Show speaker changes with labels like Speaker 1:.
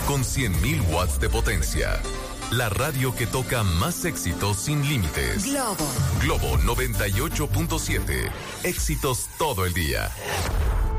Speaker 1: con 100.000 watts de potencia. La radio que toca más éxitos sin límites. Globo 98.7. Éxitos todo el día.